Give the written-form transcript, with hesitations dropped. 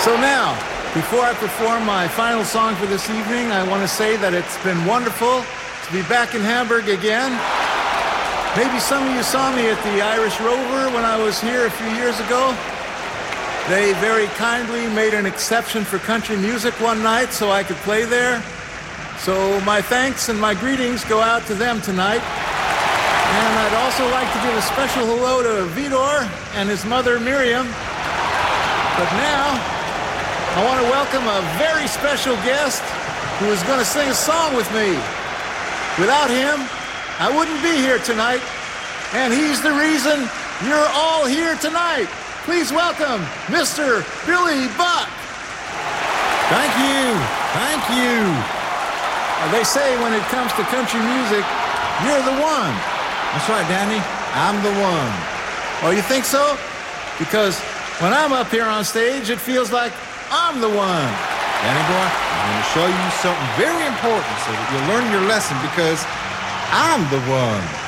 So now, before I perform my final song for this evening, I want to say that it's been wonderful to be back in Hamburg again. Maybe some of you saw me at the Irish Rover when I was here a few years ago. They very kindly made an exception for country music one night so I could play there. So my thanks and my greetings go out to them tonight. And I'd also like to give a special hello to Vidor and his mother Miriam. But now, I want to welcome a very special guest who is going to sing a song with me. Without him, I wouldn't be here tonight, and he's the reason you're all here tonight. Please welcome Mr. Billy Buck. Thank you. Thank you. They say when it comes to country music, you're the one. That's right, Danny. I'm the one. Oh, you think so? Because when I'm up here on stage, it feels like I'm the one. Danny boy, I'm going to show you something very important so that you'll learn your lesson because I'm the one.